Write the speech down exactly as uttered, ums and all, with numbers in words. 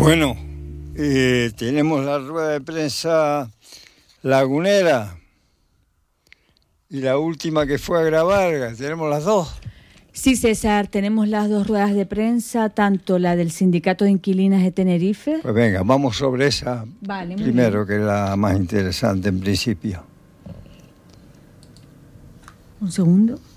Bueno, eh, tenemos la rueda de prensa lagunera y la última que fue a grabar, tenemos las dos. Sí, César, tenemos las dos ruedas de prensa, tanto la del Sindicato de Inquilinas de Tenerife. Pues venga, vamos sobre esa vale, muy primero, bien. Que es la más interesante en principio. Un segundo.